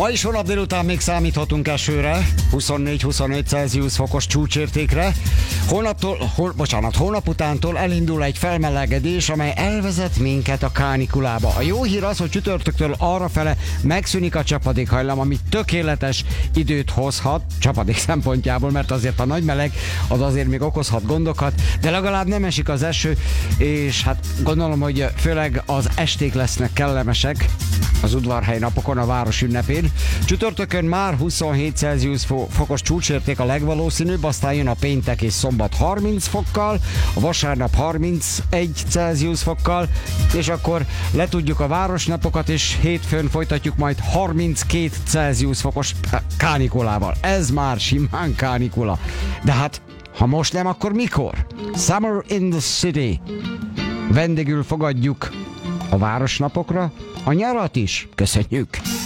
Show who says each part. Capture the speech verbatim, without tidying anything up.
Speaker 1: Ma is holnap délután még számíthatunk esőre, huszonnégy-huszonöt Celsius fokos csúcsértékre. Holnaptól, hol, bocsánat, holnap utántól elindul egy felmelegedés, amely elvezet minket a kánikulába. A jó hír az, hogy csütörtöktől arrafele megszűnik a csapadékhajlam, ami tökéletes időt hozhat, csapadék szempontjából, mert azért a nagy meleg az azért még okozhat gondokat, de legalább nem esik az eső, és hát gondolom, hogy főleg az esték lesznek kellemesek az udvarhely napokon, a város ünnepén. Csütörtökön már huszonhét Celsius fokos csúcsérték a legvalószínűbb, aztán jön a péntek és szombat harminc fokkal, a vasárnap harmincegy Celsius fokkal, és akkor letudjuk a városnapokat, és hétfőn folytatjuk majd harminckét Celsius fokos kánikulával. Ez már simán kánikula. De hát, ha most nem, akkor mikor? Summer in the City. Vendégül fogadjuk a városnapokra a nyarat is. Köszönjük!